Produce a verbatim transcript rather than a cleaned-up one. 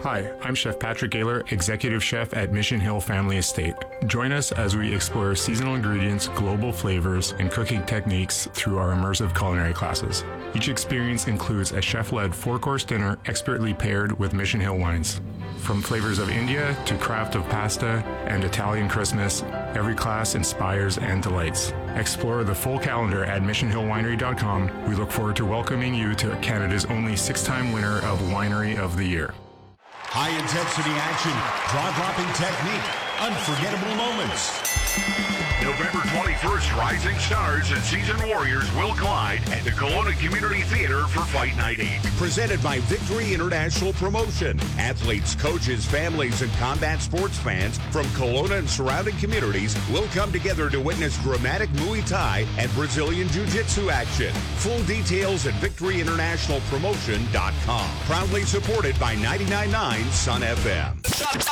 Hi, I'm Chef Patrick Gaylor, Executive Chef at Mission Hill Family Estate. Join us as we explore seasonal ingredients, global flavors, and cooking techniques through our immersive culinary classes. Each experience includes a chef-led four-course dinner expertly paired with Mission Hill wines. From flavors of India to craft of pasta and Italian Christmas, every class inspires and delights. Explore the full calendar at mission hill winery dot com. We look forward to welcoming you to Canada's only six-time winner of Winery of the Year. High-intensity action, jaw-dropping technique, unforgettable moments. November twenty-first, Rising Stars and Seasoned Warriors will collide at the Kelowna Community Theater for Fight Night eight. Presented by Victory International Promotion. Athletes, coaches, families, and combat sports fans from Kelowna and surrounding communities will come together to witness dramatic Muay Thai and Brazilian Jiu-Jitsu action. Full details at victory international promotion dot com. Proudly supported by ninety-nine point nine Sun F M.